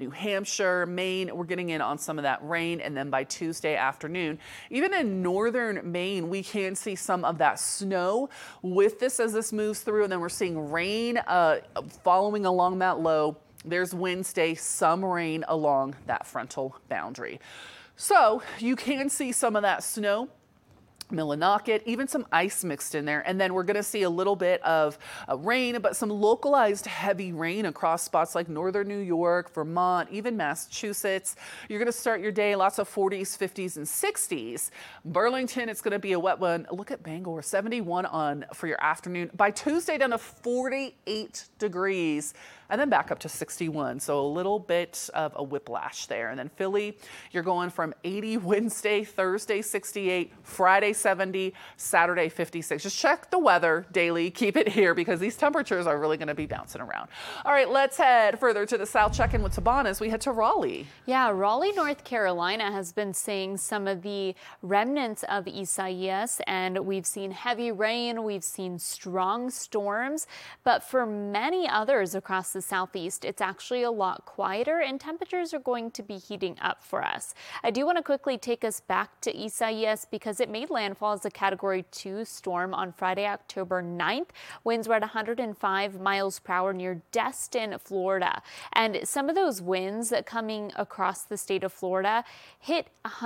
New Hampshire, Maine, we're getting in on some of that rain. And then by Tuesday afternoon, even in northern Maine, we can see some of that snow with this as this moves through. And then we're seeing rain following along that low. There's Wednesday, some rain along that frontal boundary. So you can see some of that snow, Millinocket, even some ice mixed in there. And then we're going to see a little bit of rain, but some localized heavy rain across spots like northern New York, Vermont, even Massachusetts. You're going to start your day lots of 40s, 50s, and 60s. Burlington, it's going to be a wet one. Look at Bangor, 71 on for your afternoon. By Tuesday, down to 48 degrees. And then back up to 61. So a little bit of a whiplash there. And then Philly, you're going from 80 Wednesday, Thursday 68, Friday 70, Saturday 56. Just check the weather daily. Keep it here because these temperatures are really going to be bouncing around. All right, let's head further to the south. Check in with Tabana as we head to Raleigh. Yeah, Raleigh, North Carolina has been seeing some of the remnants of Isaias, and we've seen heavy rain. We've seen strong storms. But for many others across the southeast, it's actually a lot quieter and temperatures are going to be heating up for us. I do want to quickly take us back to Isaias because it made landfall as a Category 2 storm on Friday, October 9th. Winds were at 105 miles per hour near Destin, Florida. And some of those winds coming across the state of Florida hit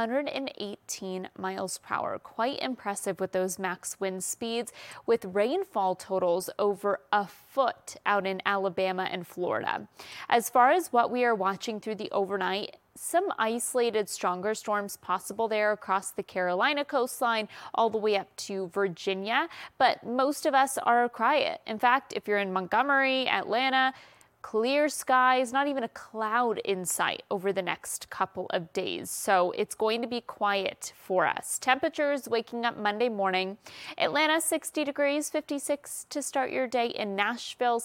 118 miles per hour. Quite impressive with those max wind speeds, with rainfall totals over a foot out in Alabama and Florida. As far as what we are watching through the overnight, some isolated stronger storms possible there across the Carolina coastline all the way up to Virginia, but most of us are quiet. In fact, if you're in Montgomery, Atlanta, clear skies, not even a cloud in sight over the next couple of days. So it's going to be quiet for us. Temperatures waking up Monday morning. Atlanta 60 degrees, 56 to start your day. In Nashville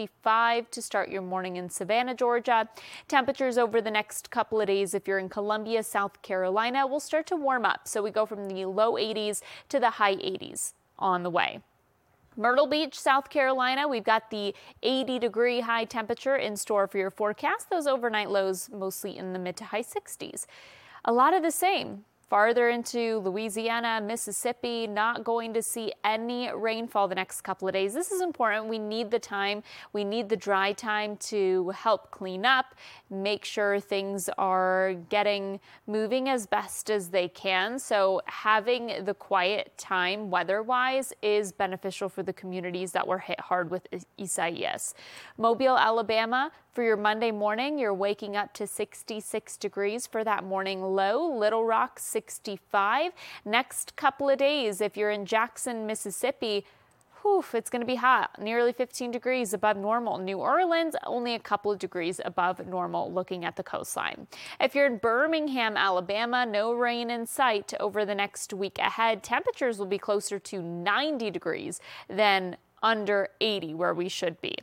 65 to start your morning in Savannah, Georgia. Temperatures over the next couple of days, if you're in Columbia, South Carolina, will start to warm up. So we go from the low 80s to the high 80s on the way. Myrtle Beach, South Carolina, we've got the 80-degree high temperature in store for your forecast. Those overnight lows mostly in the mid to high 60s. A lot of the same. Farther into Louisiana, Mississippi, not going to see any rainfall the next couple of days. This is important. We need the time. We need the dry time to help clean up, make sure things are getting moving as best as they can. So having the quiet time weather-wise is beneficial for the communities that were hit hard with Isaias. Mobile, Alabama, for your Monday morning, you're waking up to 66 degrees for that morning low. Little Rock, 65. Next couple of days, if you're in Jackson, Mississippi, it's going to be hot, nearly 15 degrees above normal. New Orleans, only a couple of degrees above normal looking at the coastline. If you're in Birmingham, Alabama, no rain in sight over the next week ahead. Temperatures will be closer to 90 degrees than under 80 where we should be.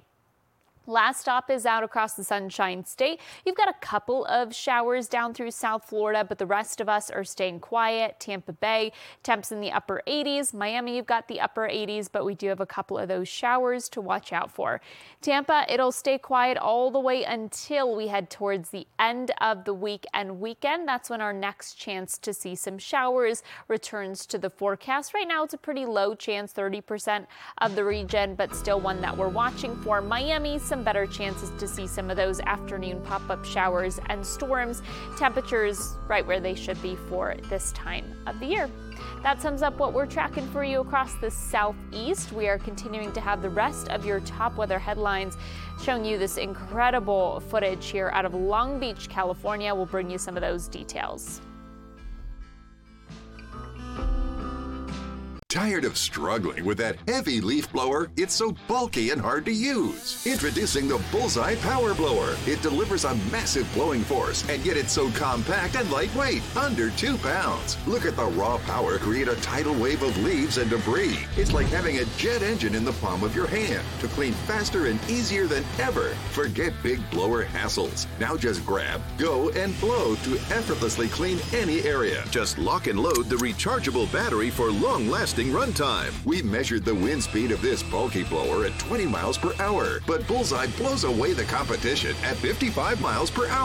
Last stop is out across the Sunshine State. You've got a couple of showers down through South Florida, but the rest of us are staying quiet. Tampa Bay, temps in the upper 80s. Miami, you've got the upper 80s, but we do have a couple of those showers to watch out for. Tampa, it'll stay quiet all the way until we head towards the end of the week and weekend. That's when our next chance to see some showers returns to the forecast. Right now, it's a pretty low chance, 30% of the region, but still one that we're watching for. Miami, some better chances to see some of those afternoon pop-up showers and storms. Temperatures right where they should be for this time of the year. That sums up what we're tracking for you across the southeast. We are continuing to have the rest of your top weather headlines showing you this incredible footage here out of Long Beach, California. We'll bring you some of those details. Tired of struggling with that heavy leaf blower? It's so bulky and hard to use. Introducing the Bullseye Power Blower. It delivers a massive blowing force, and yet it's so compact and lightweight, under 2 pounds. Look at the raw power create a tidal wave of leaves and debris. It's like having a jet engine in the palm of your hand to clean faster and easier than ever. Forget big blower hassles. Now just grab, go, and blow to effortlessly clean any area. Just lock and load the rechargeable battery for long-lasting runtime. We measured the wind speed of this bulky blower at 20 miles per hour, but Bullseye blows away the competition at 55 miles per hour.